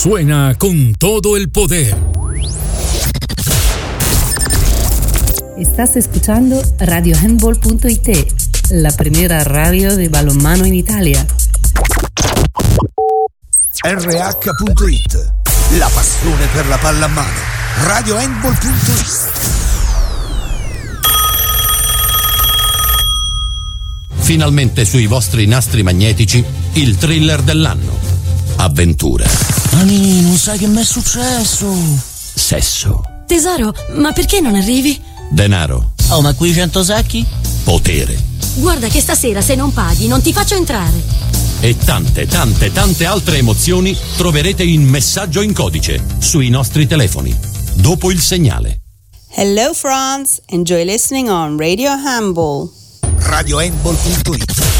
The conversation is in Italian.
suena con todo el poder. Estás escuchando RadioHandball.it, la primera radio de balonmano in Italia. RH.it, la passione per la pallamano. RadioHandball.it. Finalmente sui vostri nastri magnetici il thriller dell'anno. Avventura. Ani, non sai che mi è successo? Sesso. Tesoro, ma perché non arrivi? Denaro. Oh, ma qui 100 sacchi? Potere. Guarda che stasera se non paghi non ti faccio entrare. E tante altre emozioni troverete in Messaggio in codice sui nostri telefoni. Dopo il segnale. Hello France, enjoy listening on Radio Handball. RadioHandball.it.